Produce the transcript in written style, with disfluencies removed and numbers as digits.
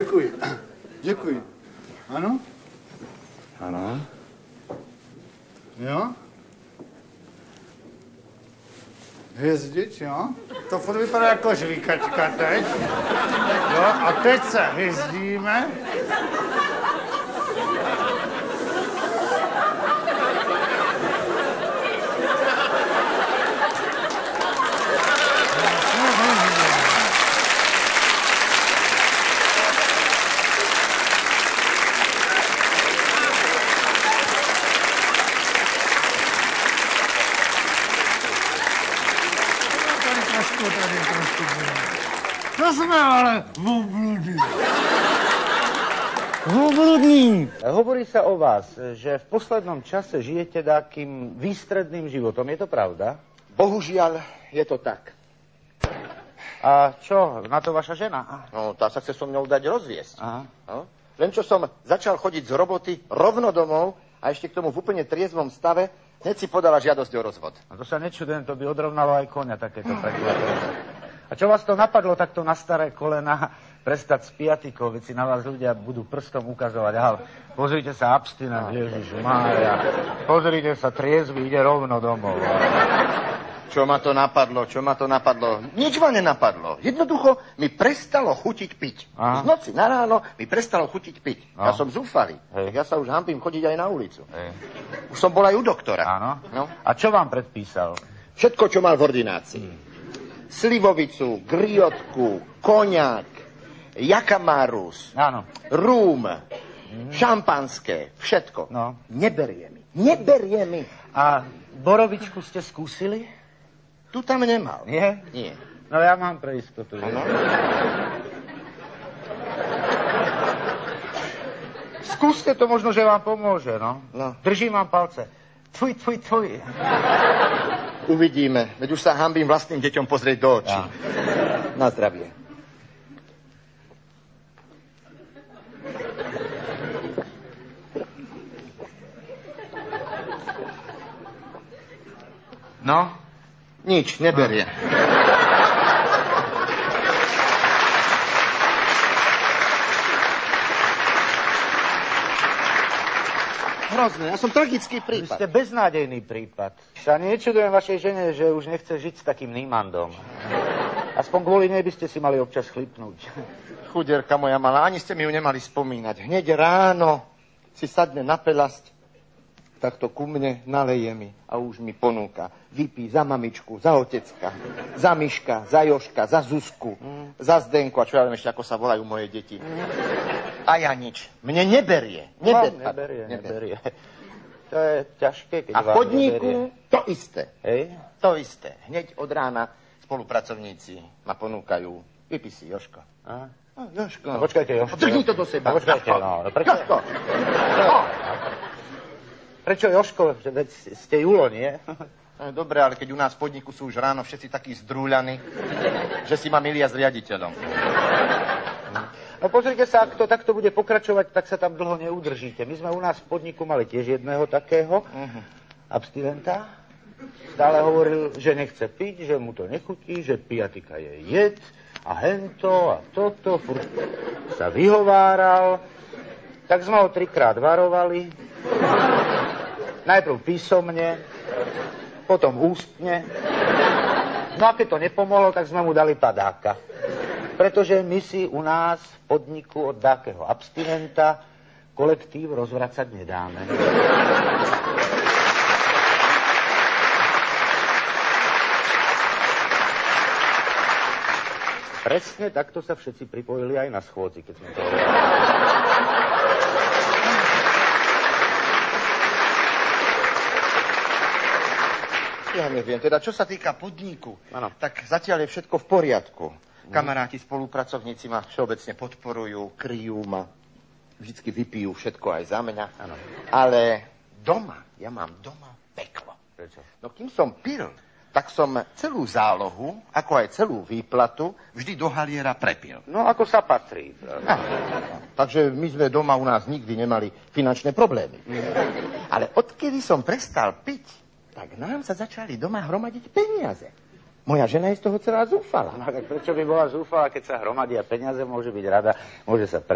Děkuji. Děkuji. Ano? Ano. Jo? Hvězdič, jo? To furt vypadá jako žvíkačka teď. Jo, a teď se hvězdíme. To jsme ale obludní. Obludní. Hovorí sa o vás, že v poslednom čase žijete takým výstredným životom. Je to pravda? Bohužiaľ, je to tak. A čo, na to vaša žena? No, tá sa chce so mnou dať rozviesť. Aha. No? Len čo som začal chodiť z roboty rovno domov a ešte k tomu v úplne triezvom stave, hneď si podala žiadosť o rozvod. A to sa nečudujem, to by odrovnalo aj koňa takéto prekvapenie. A čo vás to napadlo takto na staré kolena prestať s piatikou, veď si na vás ľudia budú prstom ukazovať. Aha, pozrite sa, abstinent, Ježišmária. Pozrite sa, triezvy, ide rovno domov. Čo ma to napadlo? Nič ma nenapadlo. Jednoducho mi prestalo chutiť piť. Aha. Z noci na ráno mi prestalo chutiť piť. No. Ja som zúfalý. Hej. Ja sa už hanbím chodiť aj na ulicu. Hej. Už som bol aj u doktora. Áno. No. A čo vám predpísal? Všetko, čo mal v ordinácii. Slivovicu, griotku, koniak, jakamarus, Áno. rúm, šampanské, všetko. No. Neberie mi. A borovičku ste skúsili? Tu tam nemal. Nie? Nie. No ja mám pre istotu. Ano? Skúste to, možno, že vám pomôže, no. No. Držím vám palce. Tfuj. Uvidíme. Veď už sa hanbím vlastným deťom pozrieť do očí. Ja. Na zdravie. No? Nič, neberie. Hrozné, ja som tragický Vy prípad. ste beznádejný prípad. Sa nečudujem vašej žene, že už nechce žiť s takým Nímandom. Aspoň kvôli nej by ste si mali občas chlipnúť. Chuderka moja malá, ani ste mi ju nemali spomínať. Hneď ráno si sadne na pelasť, takto ku mne naleje mi a už mi ponúka. Vypí za mamičku, za otecka, za Miška, za Joška, za Zuzku, za Zdenku a čo ja viem ešte, ako sa volajú moje deti. A ja nič. Mne neberie. Neberie. To je ťažké, keď A v vám podniku neberie. to isté. Hej? To isté. Hneď od rána spolupracovníci ma ponúkajú. Vypí si, Joško. Aha. Joško. No, počkajte, Joško. Drhni to do seba. No, počkajte, no. Prečo? Joško. Prečo Joško? Veď ste Julo, nie? No, dobre, ale keď u nás v podniku sú už ráno všetci takí zdrúľaní, že si ma milia s riaditeľom. No pozrite sa, ak to takto bude pokračovať, tak sa tam dlho neudržíte. My sme u nás v podniku mali tiež jedného takého abstinenta. Stále hovoril, že nechce piť, že mu to nechutí, že piatika je jed a hento a toto. Furt sa vyhováral. Tak sme ho 3-krát varovali. Najprv písomne, potom ústne. No a keď to nepomohlo, tak sme mu dali padáka. Pretože my si u nás v podniku od dákeho abstinenta kolektív rozvracať nedáme. Presne takto sa všetci pripojili aj na schôdzi, keď sme to hovorili. Ja neviem, teda čo sa týka podniku, Áno. tak zatiaľ je všetko v poriadku. Kamaráti, spolupracovníci ma všeobecne podporujú, kryjú ma, vždycky vypijú všetko aj za mňa. Áno. Ale doma, ja mám doma peklo. Prečo? No kým som pil, tak som celú zálohu, ako aj celú výplatu, vždy do haliera prepil. No, ako sa patrí. Takže my sme doma u nás nikdy nemali finančné problémy. Ale odkedy som prestal piť, tak nám sa začali doma hromadiť peniaze. Moja žena je z toho celá zúfala. No, tak prečo by bola zúfala, keď sa hromadia peniaze, môže byť rada, môže sa